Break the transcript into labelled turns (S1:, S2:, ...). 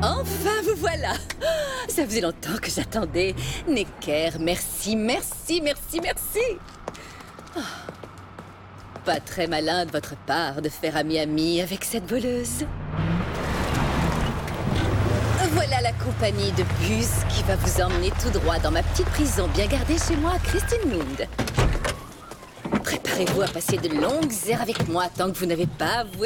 S1: Enfin, vous voilà. Ça faisait longtemps que j'attendais. Necker, merci, merci, merci, merci. Oh. Pas très malin de votre part de faire ami-ami avec cette voleuse. Voilà la compagnie de bus qui va vous emmener tout droit dans ma petite prison bien gardée chez moi à Christinemund. Préparez-vous à passer de longues heures avec moi tant que vous n'avez pas avoué